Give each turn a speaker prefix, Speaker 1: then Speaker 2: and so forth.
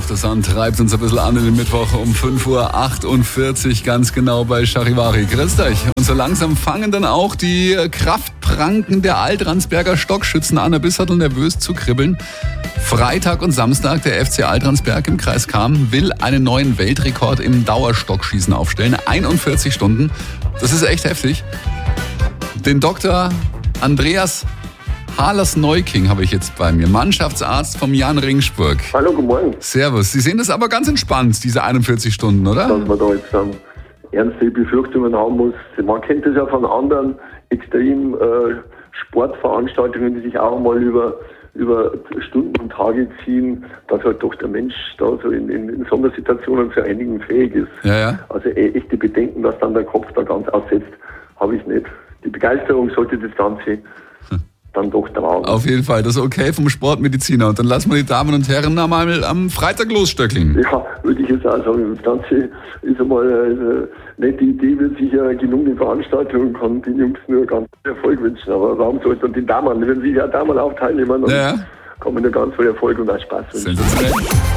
Speaker 1: After Sun treibt uns ein bisschen an in den Mittwoch um 5:48 Uhr, ganz genau bei Charivari. Grüßt euch. Und so langsam fangen dann auch die Kraftpranken der Altransberger Stockschützen an, ein bisschen nervös zu kribbeln. Freitag und Samstag, der FC Altransberg im Kreis Cham will einen neuen Weltrekord im Dauerstockschießen aufstellen. 41 Stunden. Das ist echt heftig. Den Dr. Andreas Halers-Neuking habe ich jetzt bei mir, Mannschaftsarzt vom Jan Ringsburg.
Speaker 2: Hallo, guten Morgen.
Speaker 1: Servus. Sie sehen das aber ganz entspannt, diese 41 Stunden, oder?
Speaker 2: Dass man da jetzt ernste Befürchtungen haben muss. Man kennt das ja von anderen extrem Sportveranstaltungen, die sich auch mal über Stunden und Tage ziehen, dass halt doch der Mensch da so in Sondersituationen zu einigen fähig ist.
Speaker 1: Ja.
Speaker 2: Also echte Bedenken, dass dann der Kopf da ganz aussetzt, habe ich nicht. Die Begeisterung sollte das Ganze dann doch tragen.
Speaker 1: Auf jeden Fall, das ist okay vom Sportmediziner. Und dann lassen wir die Damen und Herren einmal am Freitag losstöckeln.
Speaker 2: Ja, würde ich jetzt auch sagen. Das Ganze ist einmal eine nette Idee, wird sicher gelungen, die Veranstaltung, kann den Jungs nur ganz viel Erfolg wünschen. Aber warum sollte man den Damen, wenn sie ja Damen auch teilnehmen, dann kann man nur ganz viel Erfolg und auch Spaß wünschen.
Speaker 1: Sensationell.